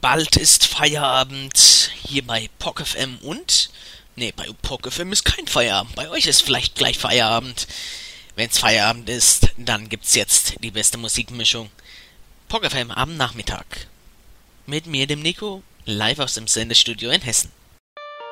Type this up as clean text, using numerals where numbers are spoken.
Bald ist Feierabend hier bei POC FM und... Nee, bei POC FM ist kein Feierabend. Bei euch ist vielleicht gleich Feierabend. Wenn's Feierabend ist, dann gibt's jetzt die beste Musikmischung. POC FM am Nachmittag. Mit mir, dem Nico, live aus dem Sendestudio in Hessen.